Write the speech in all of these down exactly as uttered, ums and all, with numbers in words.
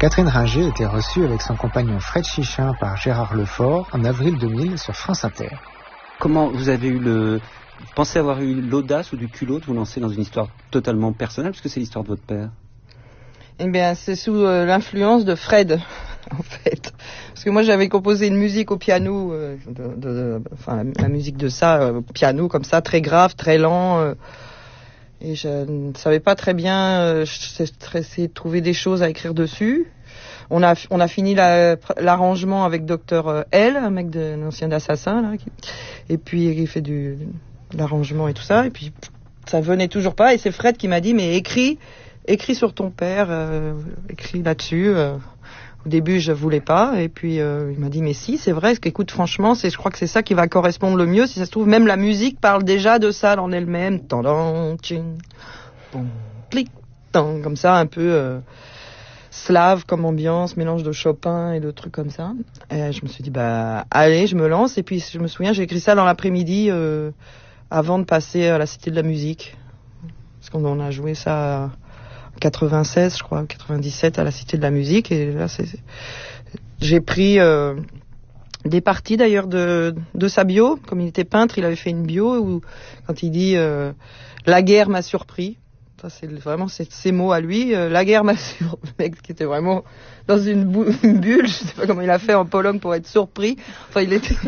Catherine Ringer était reçue avec son compagnon Fred Chichin par Gérard Lefort en avril deux mille sur France Inter. Comment vous avez eu le... Vous pensez avoir eu l'audace ou du culot de vous lancer dans une histoire totalement personnelle, parce que c'est l'histoire de votre père? Eh bien, c'est sous euh, l'influence de Fred, en fait. Parce que moi, j'avais composé une musique au piano, euh, de, de, de, enfin, la, la musique de ça, euh, piano comme ça, très grave, très lent. Euh, et je ne savais pas très bien, euh, j'essayais de trouver des choses à écrire dessus. On a, on a fini la, l'arrangement avec Docteur L, un mec de l'ancien d'Assassin, là, qui, et puis il fait du, de l'arrangement et tout ça. Et puis ça venait toujours pas. Et c'est Fred qui m'a dit, mais écris, écris sur ton père, euh, écris là-dessus. Euh. Au début, je voulais pas, et puis euh, il m'a dit, mais si, c'est vrai. Écoute, franchement, c'est, je crois que c'est ça qui va correspondre le mieux. Si ça se trouve, même la musique parle déjà de ça en elle-même. Tandam, tching, bon, clic, tang, comme ça, un peu euh, slave comme ambiance, mélange de Chopin et de trucs comme ça. Et je me suis dit, bah, allez, je me lance. Et puis, je me souviens, j'ai écrit ça dans l'après-midi, euh, avant de passer à la Cité de la Musique. Parce qu'on a joué ça en quatre-vingt-seize, je crois, quatre-vingt-dix-sept à la Cité de la Musique. Et là, c'est, j'ai pris euh, des parties d'ailleurs de, de sa bio. Comme il était peintre, il avait fait une bio où, quand il dit euh, « La guerre m'a surpris », ça c'est vraiment c'est, ces mots à lui. Euh, la guerre m'a surpris, le mec qui était vraiment dans une, bou- une bulle. Je sais pas comment il a fait en Pologne pour être surpris. Enfin, il était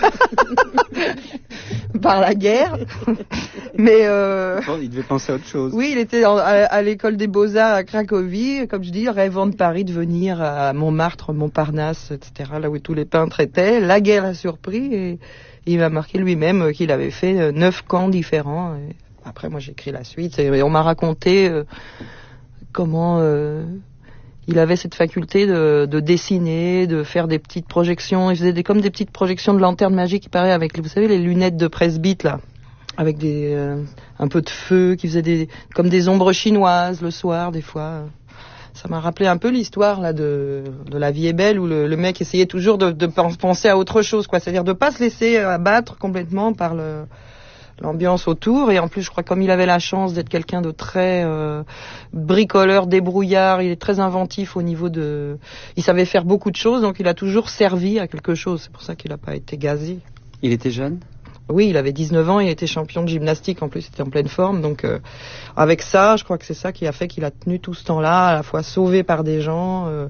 par la guerre. Mais euh... bon, il devait penser à autre chose. Oui, il était en, à, à l'école des Beaux-Arts à Cracovie, comme je dis, rêvant de Paris, de venir à Montmartre, Montparnasse, et cetera, là où tous les peintres étaient. La guerre a surpris et il m'a marqué lui-même qu'il avait fait neuf camps différents. Et après, moi, j'ai écrit la suite et on m'a raconté euh, comment euh, il avait cette faculté de, de dessiner, de faire des petites projections. Il faisait des, comme des petites projections de lanterne magique, il paraît, avec, vous savez, les lunettes de presbyte, là, avec des euh, un peu de feu, qui faisait des comme des ombres chinoises le soir, des fois. Ça m'a rappelé un peu l'histoire là de, de La vie est belle, où le, le mec essayait toujours de, de penser à autre chose, quoi. C'est-à-dire de pas se laisser abattre complètement par le l'ambiance autour. Et en plus, je crois, comme il avait la chance d'être quelqu'un de très euh, bricoleur, débrouillard, il est très inventif au niveau de... Il savait faire beaucoup de choses, donc il a toujours servi à quelque chose. C'est pour ça qu'il n'a pas été gazé. Il était jeune ? Oui, il avait dix-neuf ans, il était champion de gymnastique, en plus il était en pleine forme. Donc euh, avec ça, je crois que c'est ça qui a fait qu'il a tenu tout ce temps-là, à la fois sauvé par des gens... Euh,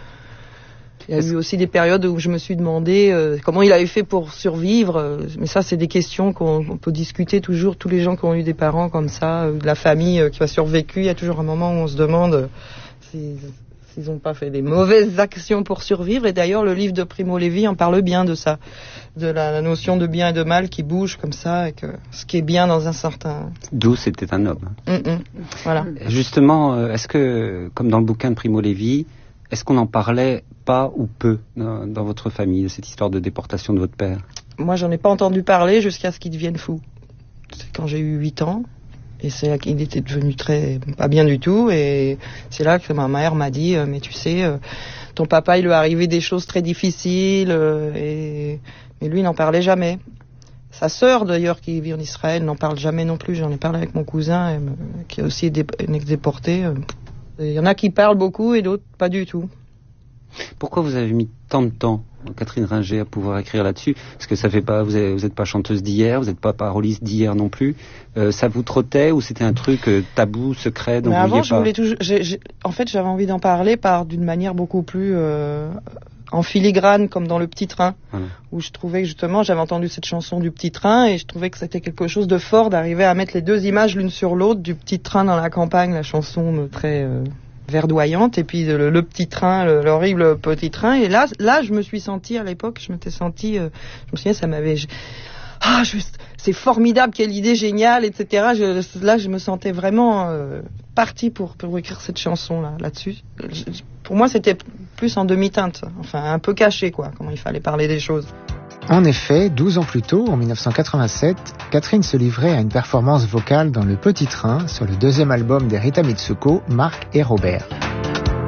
Il y a eu aussi des périodes où je me suis demandé euh, comment il avait fait pour survivre. Euh, mais ça, c'est des questions qu'on on peut discuter toujours. Tous les gens qui ont eu des parents comme ça, euh, de la famille euh, qui a survécu, il y a toujours un moment où on se demande euh, s'ils s'ils n'ont pas fait des mauvaises actions pour survivre. Et d'ailleurs, le livre de Primo Levi en parle bien de ça, de la, la notion de bien et de mal qui bouge comme ça, et que ce qui est bien dans un certain... D'où c'était un homme. Mm-mm. Voilà. Justement, est-ce que, comme dans le bouquin de Primo Levi, est-ce qu'on en parlait pas ou peu dans, dans votre famille, de cette histoire de déportation de votre père? Moi, j'en ai pas entendu parler jusqu'à ce qu'il devienne fou. C'est quand j'ai eu huit ans, et c'est là qu'il était devenu très pas bien du tout, et c'est là que ma mère m'a dit, mais tu sais, ton papa, il lui est arrivé des choses très difficiles, et mais lui, il n'en parlait jamais. Sa sœur, d'ailleurs, qui vit en Israël, n'en parle jamais non plus. J'en ai parlé avec mon cousin, qui a aussi été déporté. Il y en a qui parlent beaucoup et d'autres pas du tout. Pourquoi vous avez mis tant de temps, Catherine Ringer, à pouvoir écrire là-dessus? Parce que ça fait pas, vous n'êtes pas chanteuse d'hier, vous n'êtes pas paroliste d'hier non plus. Euh, ça vous trottait ou c'était un truc euh, tabou, secret, dont Mais vous avant, vouliez je pas voulais toujours. J'ai, j'ai, en fait, j'avais envie d'en parler par d'une manière beaucoup plus euh, en filigrane, comme dans Le Petit Train, voilà. Où je trouvais que justement, j'avais entendu cette chanson du Petit Train et je trouvais que c'était quelque chose de fort d'arriver à mettre les deux images l'une sur l'autre, du Petit Train dans la campagne, la chanson très euh, verdoyante, et puis le, le petit train, le, l'horrible petit train. Et là, là, je me suis sentie à l'époque, je m'étais sentie, euh, je me souviens, ça m'avait, je, ah, juste, c'est formidable, quelle idée géniale, et cetera. Je, là, je me sentais vraiment euh, partie pour pour écrire cette chanson là, là-dessus. Je, pour moi, c'était plus en demi-teinte, enfin un peu caché, quoi, comment il fallait parler des choses. En effet, douze ans plus tôt, en dix-neuf cent quatre-vingt-sept, Catherine se livrait à une performance vocale dans Le Petit Train sur le deuxième album des Rita Mitsuko, Marc et Robert.